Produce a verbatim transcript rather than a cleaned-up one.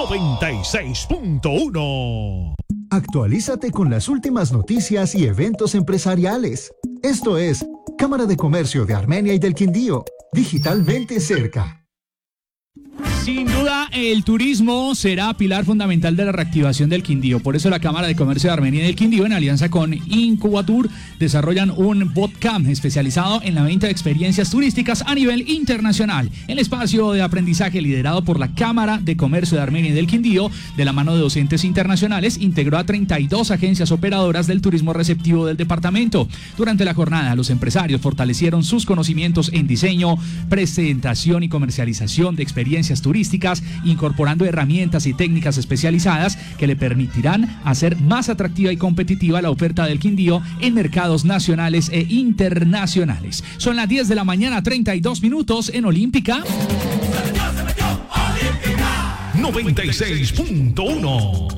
noventa y seis punto uno. Actualízate con las últimas noticias y eventos empresariales. Esto es Cámara de Comercio de Armenia y del Quindío, digitalmente cerca. Sin duda, el turismo será pilar fundamental de la reactivación del Quindío. Por eso la Cámara de Comercio de Armenia y del Quindío, en alianza con Incubatur, desarrollan un bootcamp especializado en la venta de experiencias turísticas a nivel internacional. El espacio de aprendizaje liderado por la Cámara de Comercio de Armenia y del Quindío, de la mano de docentes internacionales, integró a treinta y dos agencias operadoras del turismo receptivo del departamento. Durante la jornada, los empresarios fortalecieron sus conocimientos en diseño, presentación y comercialización de experiencias turísticas, incorporando herramientas y técnicas especializadas que le permitirán hacer más atractiva y competitiva la oferta del Quindío en mercados nacionales e internacionales. Son las diez de la mañana, treinta y dos minutos en Olímpica. noventa y seis punto uno.